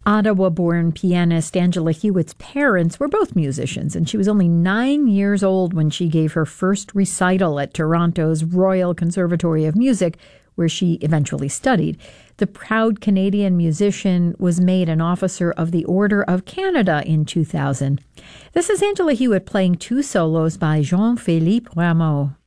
Ottawa-born pianist Angela Hewitt's parents were both musicians, and she was only 9 years old when she gave her first recital at Toronto's Royal Conservatory of Music, where she eventually studied. The proud Canadian musician was made an Officer of the Order of Canada in 2000. This is Angela Hewitt playing two solos by Jean-Philippe Rameau.